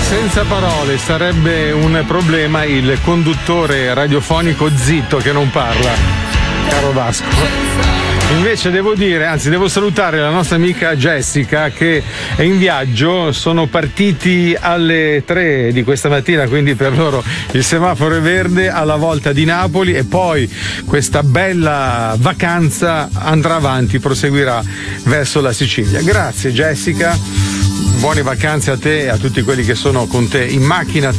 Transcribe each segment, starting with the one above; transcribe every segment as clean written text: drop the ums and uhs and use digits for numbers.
senza parole, sarebbe un problema il conduttore radiofonico zitto che non parla, caro Vasco. Invece devo salutare la nostra amica Jessica che è in viaggio, sono partiti alle 3 di questa mattina, quindi per loro il semaforo è verde alla volta di Napoli e poi questa bella vacanza andrà avanti, proseguirà verso la Sicilia. Grazie Jessica. Buone vacanze a te e a tutti quelli che sono con te in macchina.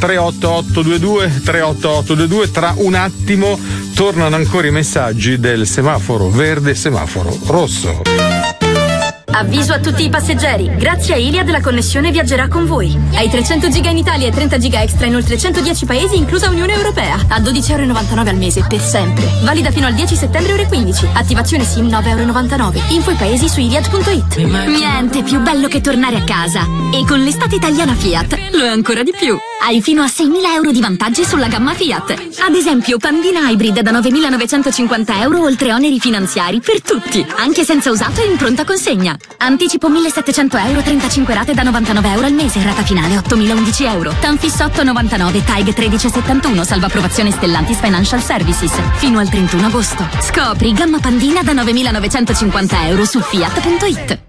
38822 tra un attimo tornano ancora i messaggi del semaforo verde, semaforo rosso. Avviso a tutti i passeggeri, grazie a Iliad la connessione viaggerà con voi. Hai 300 giga in Italia e 30 giga extra in oltre 110 paesi, inclusa Unione Europea, a €12,99 al mese per sempre. Valida fino al 10 settembre ore 15. Attivazione SIM €9,99. Info i paesi su Iliad.it. Niente più bello che tornare a casa. E con l'estate italiana Fiat lo è ancora di più. Hai fino a €6.000 di vantaggi sulla gamma Fiat. Ad esempio Pandina Hybrid da €9.950 oltre oneri finanziari per tutti, anche senza usato e in pronta consegna. Anticipo €1.700, 35 rate da €99 al mese, rata finale €8.011. Tanfis 8,99, TAG 1371, salva approvazione Stellantis Financial Services. Fino al 31 agosto. Scopri gamma Pandina da €9.950 su Fiat.it.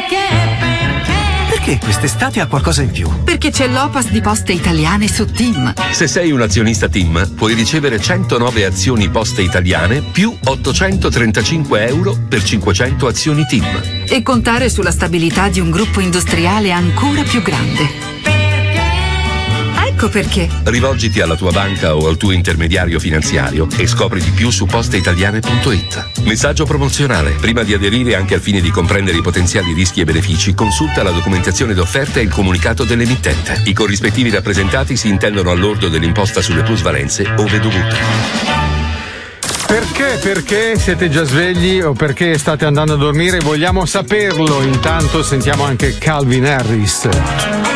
Perché quest'estate ha qualcosa in più? Perché c'è l'Opas di Poste Italiane su TIM. Se sei un azionista TIM, puoi ricevere 109 azioni Poste Italiane più €835 per 500 azioni TIM. E contare sulla stabilità di un gruppo industriale ancora più grande. Ecco perché. Rivolgiti alla tua banca o al tuo intermediario finanziario e scopri di più su posteitaliane.it. Messaggio promozionale. Prima di aderire, anche al fine di comprendere i potenziali rischi e benefici, consulta la documentazione d'offerta e il comunicato dell'emittente. I corrispettivi rappresentati si intendono all'ordo dell'imposta sulle plusvalenze ove dovuto. Perché siete già svegli o perché state andando a dormire? Vogliamo saperlo. Intanto sentiamo anche Calvin Harris.